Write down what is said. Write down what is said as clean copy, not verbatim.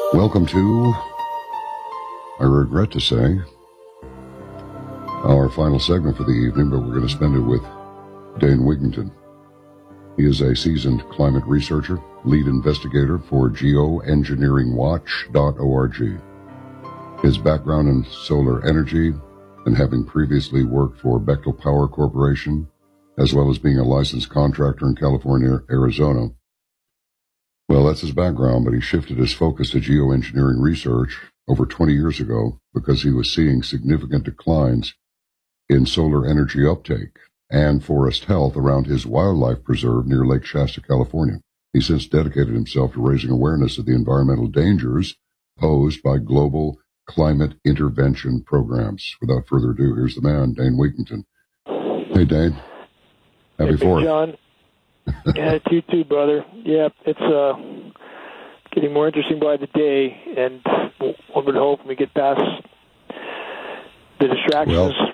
Welcome to, I regret to say, our final segment for the evening, but we're going to spend it with Dane Wigington. He is a seasoned climate researcher, lead investigator for geoengineeringwatch.org. His background in solar energy and having previously worked for Bechtel Power Corporation, as well as being a licensed contractor in California, Arizona. Well, that's his background, but he shifted his focus to geoengineering research over 20 years ago because he was seeing significant declines in solar energy uptake and forest health around his wildlife preserve near Lake Shasta, California. He since dedicated himself to raising awareness of the environmental dangers posed by global climate intervention programs. Without further ado, here's the man, Dane Wigington. Hey, Dane. Happy Fourth. John. Yeah, you too, brother. Yeah, it's getting more interesting by the day, and one would hope we get past the distractions